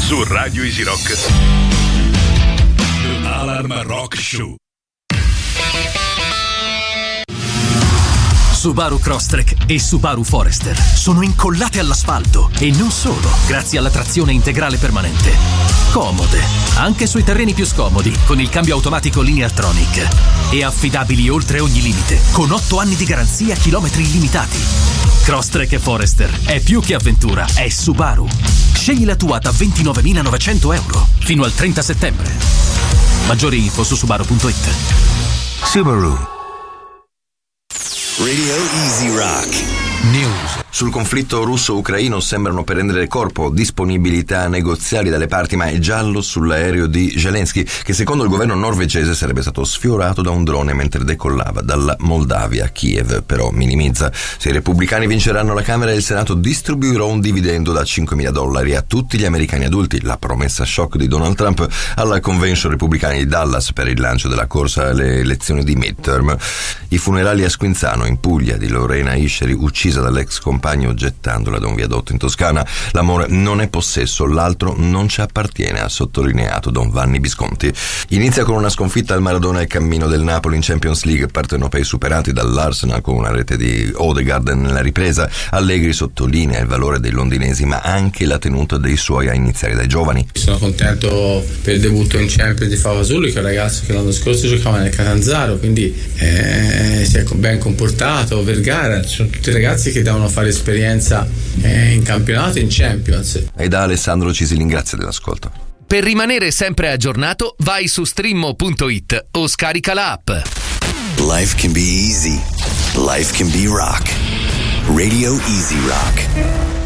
Su Radio Easy Rock. Alarm Rock Show. Subaru Crosstrek e Subaru Forester sono incollate all'asfalto e non solo, grazie alla trazione integrale permanente. Comode, anche sui terreni più scomodi, con il cambio automatico Lineartronic. E affidabili oltre ogni limite, con 8 anni di garanzia, chilometri illimitati. Crosstrek e Forester è più che avventura, è Subaru. Scegli la tua da €29.900 fino al 30 settembre. Maggiori info su subaru.it. Subaru. Radio Easy Rock. News. Sul conflitto russo-ucraino sembrano prendere corpo disponibilità negoziali dalle parti, ma è giallo sull'aereo di Zelensky, che secondo il governo norvegese sarebbe stato sfiorato da un drone mentre decollava dalla Moldavia. Kiev però minimizza. Se i repubblicani vinceranno la Camera e il Senato distribuirò un dividendo da $5.000 a tutti gli americani adulti, la promessa shock di Donald Trump alla convention repubblicana di Dallas per il lancio della corsa alle elezioni di midterm. I funerali a Squinzano, in Puglia, di Lorena Isceri, uccisa dall'ex compagno gettandola da un viadotto in Toscana. L'amore non è possesso, l'altro non ci appartiene, ha sottolineato Don Vanni Visconti. Inizia con una sconfitta al Maradona e cammino del Napoli in Champions League, partenopei superati dall'Arsenal con una rete di Odegaard nella ripresa. Allegri sottolinea il valore dei londinesi, ma anche la tenuta dei suoi a iniziare dai giovani. Sono contento per il debutto in Champions di Favasuli, che è un ragazzo che l'anno scorso giocava nel Catanzaro, quindi si è ben comportato. Vergara, sono tutti ragazzi che devono fare esperienza in campionato e in Champions. E da Alessandro Cisilin, grazie dell'ascolto. Per rimanere sempre aggiornato, vai su streammo.it o scarica la app. Life can be easy. Life can be rock. Radio Easy Rock.